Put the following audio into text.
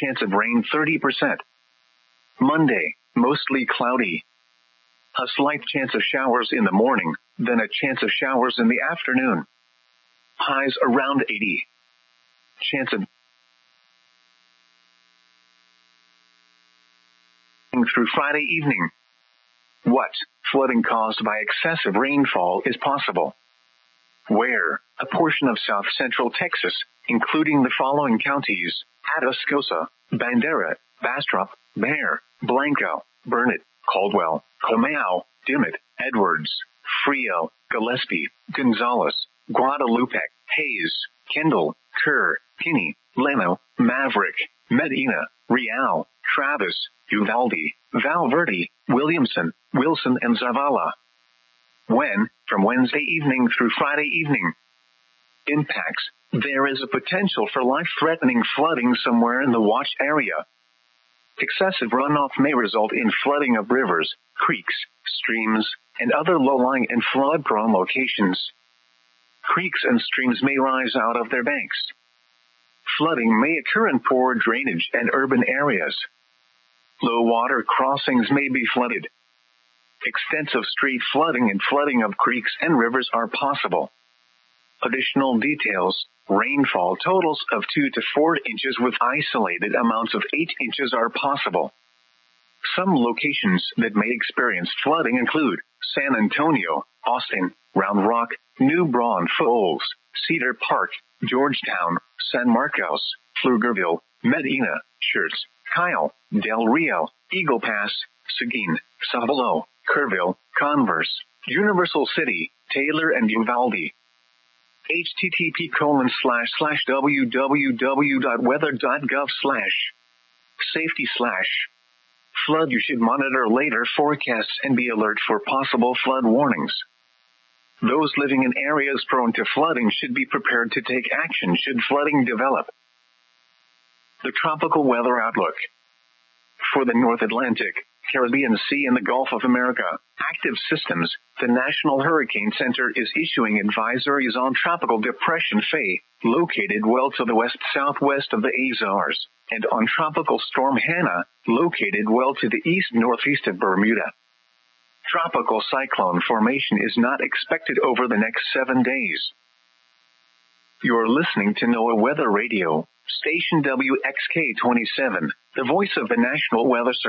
chance of rain 30%. Monday, mostly cloudy. A slight chance of showers in the morning, then a chance of showers in the afternoon. Highs around 80. Chance of through Friday evening. What flooding caused by excessive rainfall is possible? Where? A portion of south-central Texas, including the following counties: Atascosa, Bandera, Bastrop, Bexar, Blanco, Burnett, Caldwell, Comau, Dimmitt, Edwards, Frio, Gillespie, Gonzales, Guadalupe, Hayes, Kendall, Kerr, Kinney, Leno, Maverick, Medina, Real, Travis, Uvalde, Val Verde, Williamson, Wilson, and Zavala. When? From Wednesday evening through Friday evening. Impacts: there is a potential for life-threatening flooding somewhere in the watch area. Excessive runoff may result in flooding of rivers, creeks, streams, and other low-lying and flood-prone locations. Creeks and streams may rise out of their banks. Flooding may occur in poor drainage and urban areas. Low water crossings may be flooded. Extensive street flooding and flooding of creeks and rivers are possible. Additional details: rainfall totals of 2 to 4 inches with isolated amounts of 8 inches are possible. Some locations that may experience flooding include San Antonio, Austin, Round Rock, New Braunfels, Cedar Park, Georgetown, San Marcos, Pflugerville, Medina, Schertz, Kyle, Del Rio, Eagle Pass, Seguin, Savalo, Kerrville, Converse, Universal City, Taylor, and Uvalde. http://www.weather.gov/safety/ flood. You should monitor later forecasts and be alert for possible flood warnings. Those living in areas prone to flooding should be prepared to take action should flooding develop. The tropical weather outlook. For the North Atlantic, Caribbean Sea, and the Gulf of America, active systems, the National Hurricane Center is issuing advisories on Tropical Depression Faye, located well to the west-southwest of the Azores, and on Tropical Storm Hannah, located well to the east-northeast of Bermuda. Tropical cyclone formation is not expected over the next 7 days. You're listening to NOAA Weather Radio, station WXK-27, the voice of the National Weather Service.